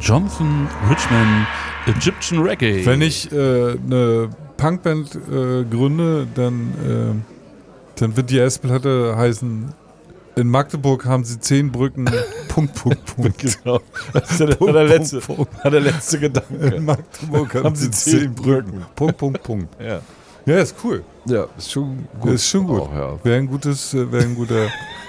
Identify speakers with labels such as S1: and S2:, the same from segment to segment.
S1: Jonathan Richman, Egyptian Reggae.
S2: Wenn ich eine Punkband gründe, dann wird die erste Platte heißen: In Magdeburg haben sie 10 Brücken. Punkt.
S3: Genau. Das ist der letzte Gedanke.
S2: In Magdeburg haben sie 10 Brücken. Punkt. Ja, ist cool.
S3: Ja, ist schon gut.
S2: Ist schon gut.
S3: Auch, ja.
S2: Wäre ein guter.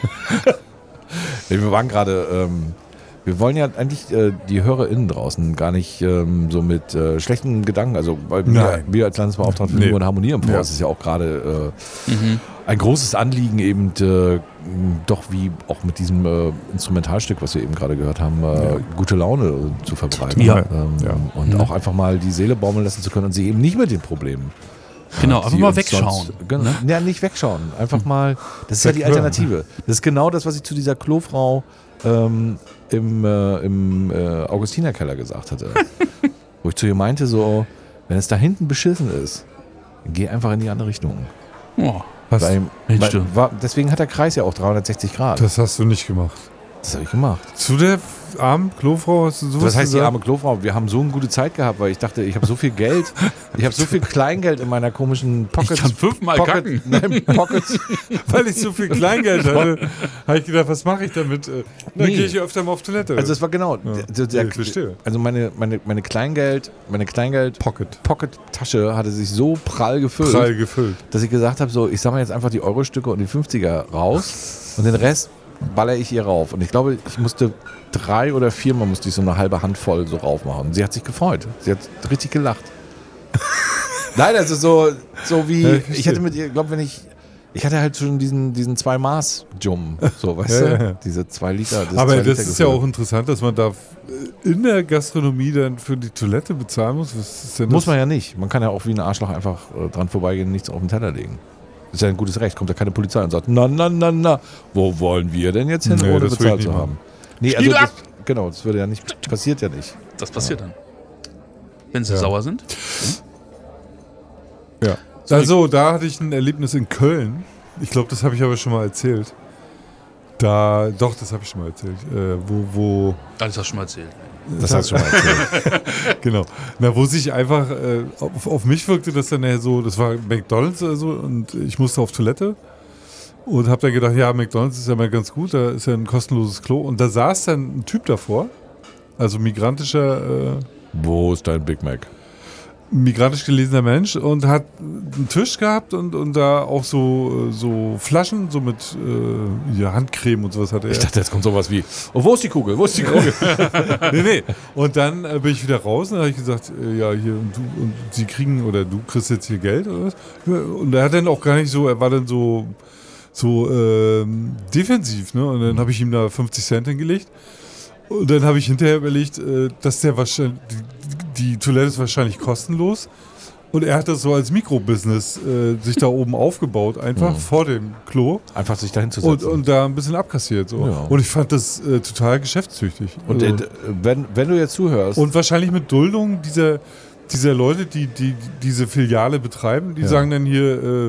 S3: Wir waren gerade, wir wollen ja eigentlich die HörerInnen draußen gar nicht so mit schlechten Gedanken, also weil wir als Landesbeauftragte für Liebe und Harmonie im Forst ist ja auch gerade ein großes Anliegen eben doch wie auch mit diesem Instrumentalstück, was wir eben gerade gehört haben, gute Laune zu verbreiten. Und auch einfach mal die Seele baumeln lassen zu können und sich eben nicht mit den Problemen.
S1: Genau, einfach mal wegschauen.
S3: Ja, nicht wegschauen. Einfach mal, das ist ja die Alternative. Das ist genau das, was ich zu dieser Klofrau im Augustinerkeller gesagt hatte. Wo ich zu ihr meinte, so, wenn es da hinten beschissen ist, geh einfach in die andere Richtung.
S1: Oh,
S3: deswegen hat der Kreis ja auch 360 Grad.
S2: Das hast du nicht gemacht.
S3: Das habe ich gemacht.
S2: Zu der armen Klofrau hast du sowas
S3: Was heißt
S2: gesagt?
S3: die arme Klofrau? Wir haben so eine gute Zeit gehabt, weil ich dachte, ich habe so viel Geld, ich habe so viel Kleingeld in meiner komischen Pocket.
S1: Ich kann 5-mal kacken.
S3: Pockets.
S2: Weil ich so viel Kleingeld hatte, habe ich gedacht, was mache ich damit? Dann gehe ich öfter mal auf Toilette.
S3: Also es war genau.
S2: ich verstehe.
S3: Also meine Kleingeld Pocket-Tasche hatte sich so prall gefüllt, dass ich gesagt habe, so, ich sammle jetzt einfach die Eurostücke und die 50er raus und den Rest baller ich ihr rauf. Und ich glaube, ich musste 3 oder 4 Mal so eine halbe Handvoll so raufmachen. Und sie hat sich gefreut. Sie hat richtig gelacht. Nein, also so wie, ich hätte mit ihr, glaube ich hatte halt schon diesen 2 Maß Jum, so, weißt du? Diese 2 Liter.
S2: Aber das ist ja auch interessant, dass man da in der Gastronomie dann für die Toilette bezahlen muss. Was ist denn das?
S3: Muss man ja nicht. Man kann ja auch wie ein Arschloch einfach dran vorbeigehen und nichts auf den Teller legen. Das ist ja ein gutes Recht. Kommt ja keine Polizei und sagt, na, wo wollen wir denn jetzt hin, ohne bezahlt zu haben? Nee, also das würde ja nicht, passiert ja nicht.
S1: Das passiert dann. Wenn sie sauer sind.
S2: Ja. Also, da hatte ich ein Erlebnis in Köln. Ich glaube, das habe ich aber schon mal erzählt. Das habe ich schon mal erzählt.
S1: Das hast du schon mal erzählt.
S3: Das hast du schon mal erzählt.
S2: Genau. Wo sich einfach, auf mich wirkte das dann so, das war McDonald's oder so und ich musste auf Toilette und habe dann gedacht, ja, McDonald's ist ja mal ganz gut, da ist ja ein kostenloses Klo und da saß dann ein Typ davor, also migrantischer...
S3: Wo ist dein Big Mac?
S2: Migrantisch gelesener Mensch und hat einen Tisch gehabt und da auch so Flaschen, so mit Handcreme und sowas hatte er.
S3: Ich dachte, jetzt kommt sowas wie, wo ist die Kugel?
S2: Nee. Und dann bin ich wieder raus und habe ich gesagt, ja, hier und Sie kriegen, oder du kriegst jetzt hier Geld oder was? Und er hat dann auch gar nicht so, er war dann so defensiv, ne? Und dann habe ich ihm da 50 Cent hingelegt. Und dann habe ich hinterher überlegt, dass der wahrscheinlich, die Toilette ist wahrscheinlich kostenlos. Und er hat das so als Mikrobusiness sich da oben aufgebaut, einfach vor dem Klo.
S3: Einfach sich dahin zu setzen.
S2: Und da ein bisschen abkassiert. So. Ja. Und ich fand das total geschäftstüchtig.
S3: Und also, wenn du jetzt zuhörst.
S2: Und wahrscheinlich mit Duldung dieser Leute, die diese Filiale betreiben, die sagen dann hier,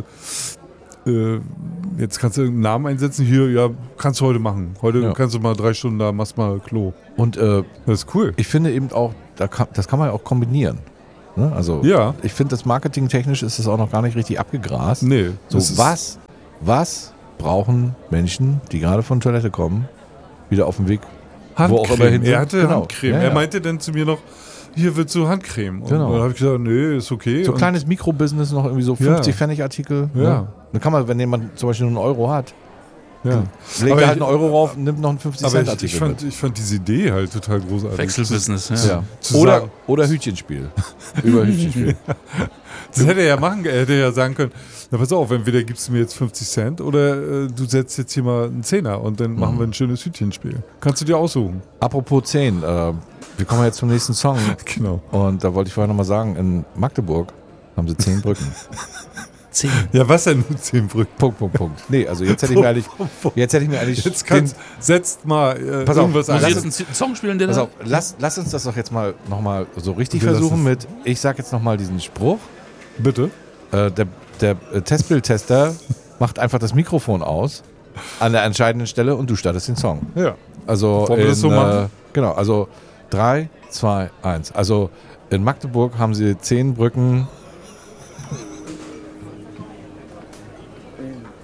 S2: jetzt kannst du einen Namen einsetzen, hier, ja, kannst du heute machen. Heute kannst du mal 3 Stunden da, machst mal Klo.
S3: Und
S2: das ist cool.
S3: Ich finde eben auch, das kann man ja auch kombinieren. Ne? Also ich finde, das marketingtechnisch ist das auch noch gar nicht richtig abgegrast.
S2: Nee.
S3: So, was brauchen Menschen, die gerade von Toilette kommen, wieder auf dem Weg,
S2: Handcreme.
S3: wo auch immer hin sind?
S2: Er hatte Handcreme. Ja. Er meinte dann zu mir noch, hier willst du Handcreme. Und dann habe ich gesagt, nee, ist okay.
S3: So ein kleines Mikrobusiness, noch irgendwie so 50 Pfennig-Artikel.
S2: Ja.
S3: Ne? Dann kann man, wenn jemand zum Beispiel nur einen Euro hat, legt er halt einen Euro rauf und nimmt noch einen 50-Cent-Artikel.
S2: Ich fand diese Idee halt total großartig.
S1: Wechselbusiness,
S3: ja. Oder Hütchenspiel. Über Hütchenspiel.
S2: Das hätte er ja machen können. Er hätte ja sagen können, na pass auf, entweder gibst du mir jetzt 50 Cent oder du setzt jetzt hier mal einen Zehner und dann machen wir ein schönes Hütchenspiel. Kannst du dir aussuchen.
S3: Apropos 10, wir kommen jetzt zum nächsten Song.
S2: Genau.
S3: Und da wollte ich vorher nochmal sagen, in Magdeburg haben sie 10 Brücken.
S1: 10.
S2: Ja, was denn 10 Brücken?
S3: Punkt. Nee, also jetzt hätte ich mir eigentlich...
S2: setzt mal
S3: pass auf,
S2: irgendwas
S1: an.
S2: an.
S1: Jetzt einen Song spielen, der
S3: pass auf, lass uns das doch jetzt mal nochmal so richtig versuchen mit, ich sag jetzt nochmal diesen Spruch.
S2: Bitte?
S3: Der Testbildtester macht einfach das Mikrofon aus an der entscheidenden Stelle und du startest den Song.
S2: Ja.
S3: Also
S2: wollen wir das so machen?
S3: Genau, also 3, 2, 1. Also in Magdeburg haben sie 10 Brücken.